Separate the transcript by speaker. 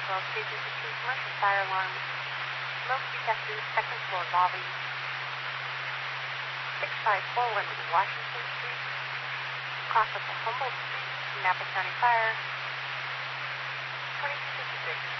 Speaker 1: Roswell Station 15 commercial fire alarm. Smoke detected second floor lobby. 6541 Washington Street. Cross up to Humboldt Street, Napa County Fire. 2256.